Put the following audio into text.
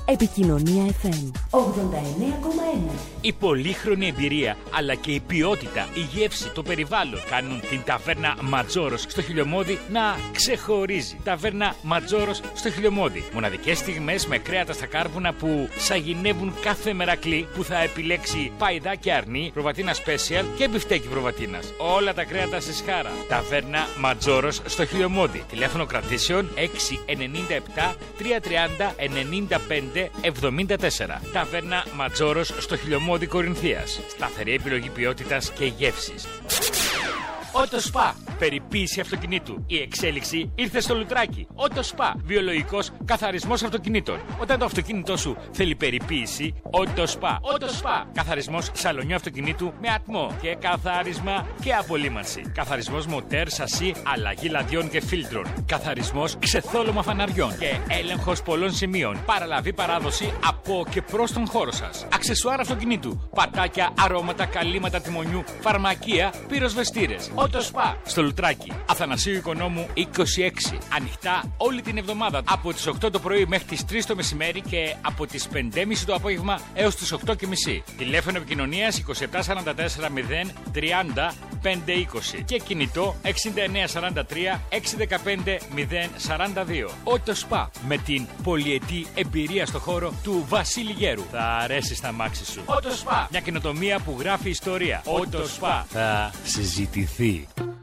Επικοινωνία FM 89,1. Η πολύχρονη εμπειρία αλλά και η ποιότητα, η γεύση, το περιβάλλον κάνουν την ταβέρνα Ματζόρος στο Χιλιομώδη να ξεχωρίζει. Ταβέρνα Ματζόρος στο Χιλιομώδη. Μοναδικές στιγμές με κρέατα στα κάρβουνα που σαγηνεύουν κάθε μερακλή που θα επιλέξει παϊδάκι αρνί, προβατίνα special και μπιφτέκι προβατίνας. Όλα τα κρέατα σε σχάρα. Ταβέρνα Ματζόρος στο Χιλιομώδη. Τηλέφωνο κρατήσεων 697 330 95 74. Ταβέρνα Ματζόρος στο Χιλιομώδη Κορινθίας. Σταθερή επιλογή ποιότητας και γεύσης. Ότοσπα. Περιποίηση αυτοκινήτου. Η εξέλιξη ήρθε στο λουτράκι. Ότοσπα. Βιολογικός καθαρισμός αυτοκινήτων. Όταν το αυτοκίνητό σου θέλει περιποίηση, Ότοσπα. Ότοσπα. Καθαρισμός σαλονιού αυτοκινήτου με ατμό και καθάρισμα και απολύμανση. Καθαρισμός μοτέρ, σασί, αλλαγή λαδιών και φίλτρων. Καθαρισμός ξεθόλωμα φαναριών και έλεγχος πολλών σημείων. Παραλαβή παράδοση από και προς τον χώρο σας. Αξεσουάρ αυτοκινήτου. Πατάκια, αρώματα, καλύματα τιμονιού, φαρμακεία, πυροσβεστήρες. Ότοσπα. Στο Λουτράκι. Αθανασίου Οικονόμου 26. Ανοιχτά όλη την εβδομάδα από τις 8 το πρωί μέχρι τις 3 το μεσημέρι και από τις 5.30 το απόγευμα έως τις 8.30. Τηλέφωνο επικοινωνίας 2744 0 30 520 και κινητό 6943 615 042. Ότοσπα. Με την πολυετή εμπειρία στο χώρο του Βασίλη Γέρου. Θα αρέσει στα μάξι σου. Ότοσπα. Μια καινοτομία που γράφει ιστορία. Ότοσπα. Θα συζητηθεί.